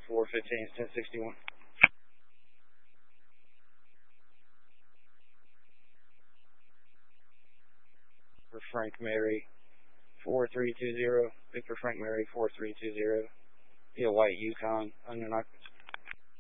415 1061. For Frank Mary 4320. Victor Frank Mary 4320. Be a white Yukon, unknown occupants.